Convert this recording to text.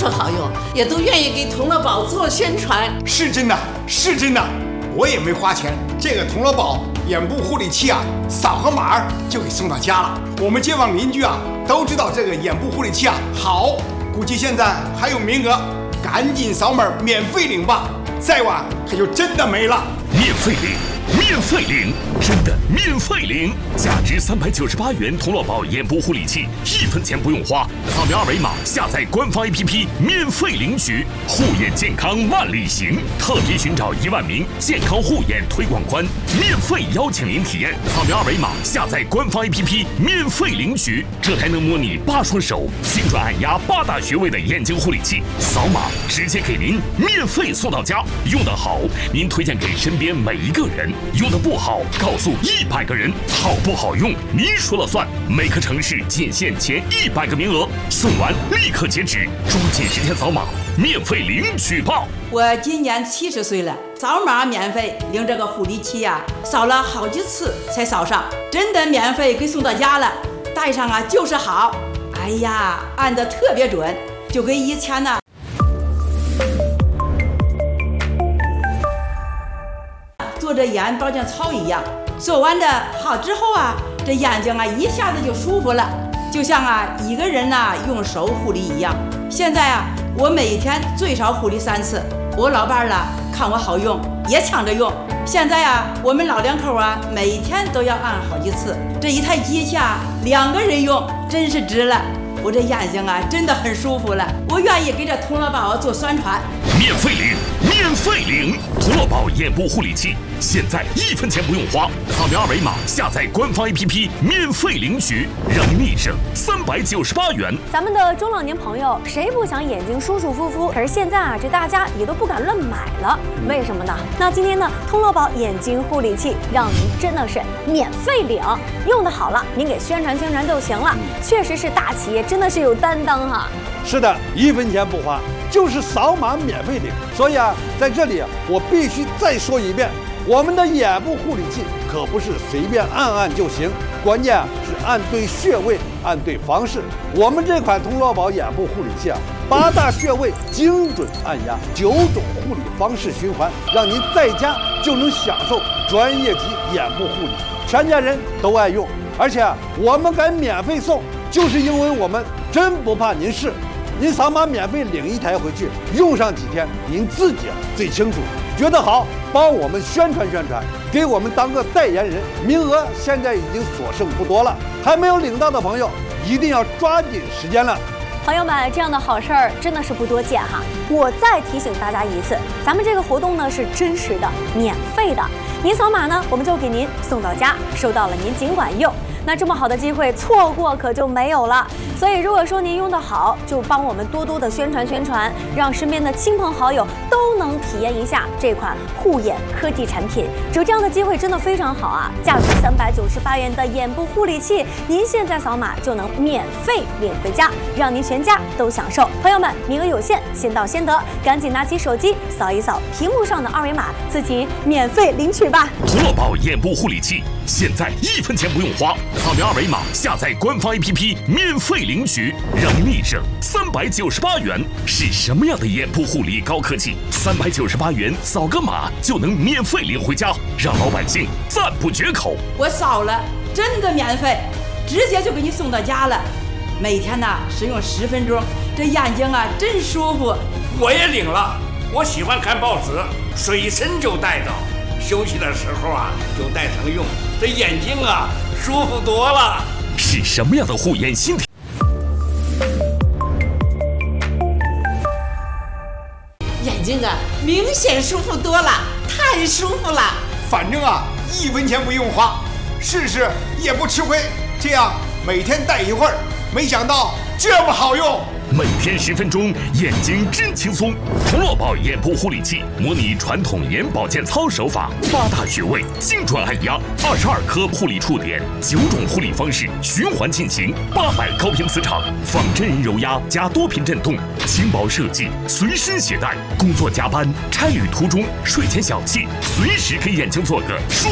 说好用，也都愿意给童乐宝做宣传。 是真的，是真的，我也没花钱。这个童乐宝眼部护理器啊，扫个码就给送到家了。我们街坊邻居啊都知道这个眼部护理器啊好，估计现在还有名额，赶紧扫码免费领吧，再晚它就真的没了。 免费领，免费领，真的免费领！价值398元童乐宝眼部护理器，1分钱不用花，扫描二维码下载官方 APP 免费领取。护眼健康万里行，特别寻找1万名健康护眼推广官，免费邀请您体验。扫描二维码下载官方 APP 免费领取。这台能模拟8双手，精准按压8大穴位的眼睛护理器，扫码直接给您免费送到家。用得好，您推荐给身边每一个人；用得不好，告诉100个人。好不好用，您说了算。每个城市仅限前100个名额，送完立刻截止，抓紧时间扫码，免费领取吧。 我今年70岁了，扫码免费领这个护理器呀，扫了好几次才扫上，真的免费给送到家了。戴上啊就是好，哎呀，按得特别准，就跟以前呢做着眼保健操一样。做完的好之后啊，这眼睛啊一下子就舒服了，就像啊一个人呐用手护理一样。现在啊，我每天最少护理3次。我老伴儿了看我好用，也抢着用。现在啊，我们老两口啊每天都要按好几次。这一台机器啊，2个人用真是值了。我这眼睛啊真的很舒服了，我愿意给这童乐宝做宣传。 免费领，免费领！童乐宝眼部护理器，现在1分钱不用花，扫描二维码下载官方 APP 免费领取，让您立省398元。 咱们的中老年朋友谁不想眼睛舒舒服服？可是现在啊，这大家也都不敢乱买了，为什么呢？那今天呢，童乐宝眼睛护理器让您真的是免费领，用的好了，您给宣传宣传就行了。确实是大企业，真的是有担当哈。 是的，1分钱不花，就是扫码免费领。所以啊，在这里我必须再说一遍，我们的眼部护理器可不是随便按按就行，关键是按对穴位，按对方式。我们这款童乐宝眼部护理器啊，8大穴位精准按压，9种护理方式循环，让您在家就能享受专业级眼部护理，全家人都爱用。而且我们敢免费送，就是因为我们真不怕您试。您扫码免费领1台回去，用上几天您自己最清楚。觉得好，帮我们宣传宣传，给我们当个代言人。名额现在已经所剩不多了，还没有领到的朋友一定要抓紧时间了。 朋友们，这样的好事儿真的是不多见哈。我再提醒大家一次，咱们这个活动呢是真实的、免费的。您扫码呢，我们就给您送到家，收到了您尽管用。那这么好的机会错过可就没有了。所以如果说您用得好，就帮我们多多的宣传宣传，让身边的亲朋好友都能体验一下这款护眼科技产品。只有这样的机会真的非常好啊！价值398元的眼部护理器，您现在扫码就能免费领回家，让您全家都享受。朋友们，名额有限，先到先得，赶紧拿起手机扫一扫屏幕上的二维码，自己免费领取吧。 童乐宝眼部护理器现在1分钱不用花，扫描二维码下载官方 APP 免费领取，让您立省398元。是什么样的眼部护理高科技？398元扫个码就能免费领回家，让老百姓赞不绝口。 我扫了，真的免费，直接就给你送到家了。每天呢使用10分钟，这眼睛啊真舒服。 我也领了，我喜欢看报纸，随身就带着，休息的时候啊就带上用，这眼睛啊舒服多了。 是什么样的护眼新体？ 眼睛啊明显舒服多了，太舒服了。 反正啊1分钱不用花，试试也不吃亏。这样每天戴一会儿，没想到这么好用。 每天10分钟，眼睛真轻松。童乐宝眼部护理器模拟传统眼保健操手法，8大穴位精准按压，22颗护理触点，9种护理方式循环进行，800高频磁场，仿真人揉压加多频震动，轻薄设计，随身携带。工作加班、差旅途中、睡前小憩，随时给眼睛做个舒